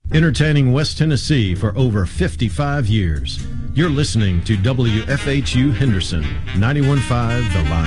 Entertaining West Tennessee for over 55 years. You're listening to WFHU Henderson, 91.5 The Line.